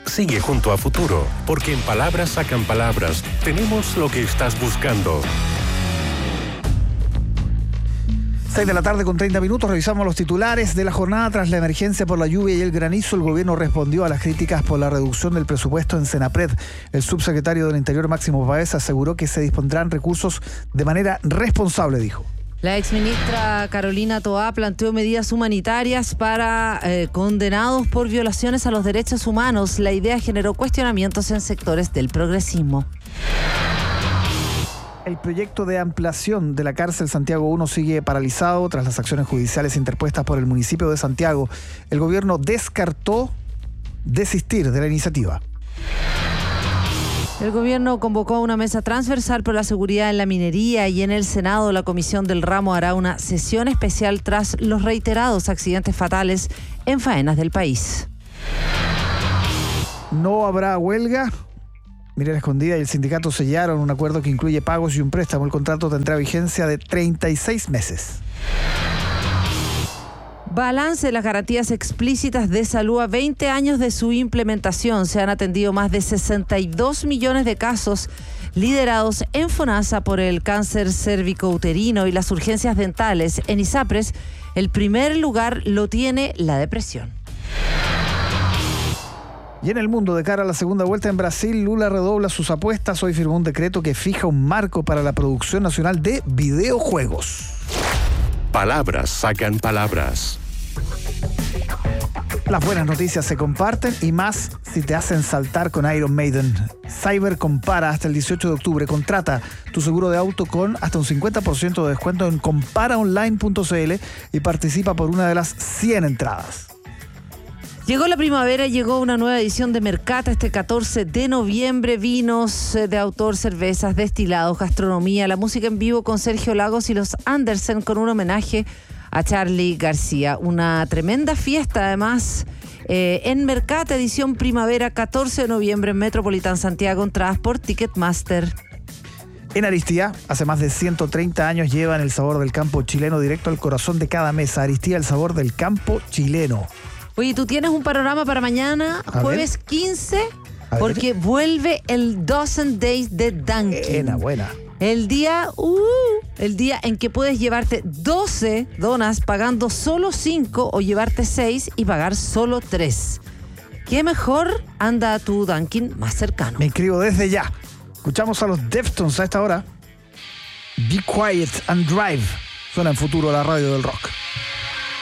sigue junto a Futuro, porque en Palabras Sacan Palabras tenemos lo que estás buscando. 6 de la tarde con 30 minutos, revisamos los titulares de la jornada. Tras la emergencia por la lluvia y el granizo, el gobierno respondió a las críticas por la reducción del presupuesto en Senapred. El subsecretario del Interior, Máximo Páez, aseguró que se dispondrán recursos de manera responsable, dijo. La exministra Carolina Toá planteó medidas humanitarias para condenados por violaciones a los derechos humanos. La idea generó cuestionamientos en sectores del progresismo. El proyecto de ampliación de la cárcel Santiago I sigue paralizado tras las acciones judiciales interpuestas por el municipio de Santiago. El gobierno descartó desistir de la iniciativa. El gobierno convocó a una mesa transversal por la seguridad en la minería y en el Senado la comisión del ramo hará una sesión especial tras los reiterados accidentes fatales en faenas del país. No habrá huelga. Minera Escondida y el sindicato sellaron un acuerdo que incluye pagos y un préstamo. El contrato tendrá vigencia de 36 meses. Balance de las garantías explícitas de salud a 20 años de su implementación. Se han atendido más de 62 millones de casos liderados en FONASA por el cáncer cérvico-uterino y las urgencias dentales. En ISAPRES, el primer lugar lo tiene la depresión. Y en el mundo, de cara a la segunda vuelta en Brasil, Lula redobla sus apuestas. Hoy firmó un decreto que fija un marco para la producción nacional de videojuegos. Palabras Sacan Palabras. Las buenas noticias se comparten y más si te hacen saltar con Iron Maiden. Cyber compara hasta el 18 de octubre. Contrata tu seguro de auto con hasta un 50% de descuento en comparaonline.cl y participa por una de las 100 entradas. Llegó la primavera, llegó una nueva edición de Mercata este 14 de noviembre. Vinos de autor, cervezas, destilados, gastronomía, la música en vivo con Sergio Lagos y los Andersen con un homenaje a Charly García. Una tremenda fiesta además en Mercata, edición primavera, 14 de noviembre en Metropolitan Santiago, entradas por Ticketmaster. En Aristía, hace más de 130 años llevan el sabor del campo chileno directo al corazón de cada mesa. Aristía, el sabor del campo chileno. Oye, tú tienes un panorama para mañana, jueves 15, porque vuelve el Dozen Days de Dunkin'. Buena. El día en que puedes llevarte 12 donas pagando solo 5 o llevarte 6 y pagar solo 3. ¿Qué mejor? Anda a tu Dunkin' más cercano. Me inscribo desde ya. Escuchamos a los Deftones a esta hora. Be Quiet and Drive. Suena en Futuro la radio del rock.